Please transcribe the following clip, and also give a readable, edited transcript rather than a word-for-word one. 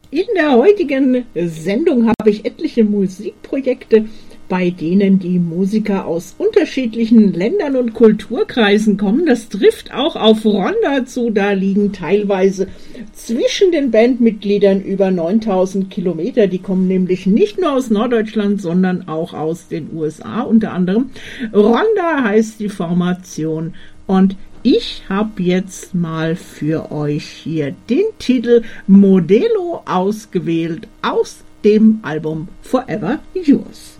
In der heutigen Sendung habe ich etliche Musikprojekte, bei denen die Musiker aus unterschiedlichen Ländern und Kulturkreisen kommen. Das trifft auch auf Rhonda zu, da liegen teilweise zwischen den Bandmitgliedern über 9000 Kilometer. Die kommen nämlich nicht nur aus Norddeutschland, sondern auch aus den USA unter anderem. Rhonda heißt die Formation und ich habe jetzt mal für euch hier den Titel Modelo ausgewählt aus dem Album Forever Yours.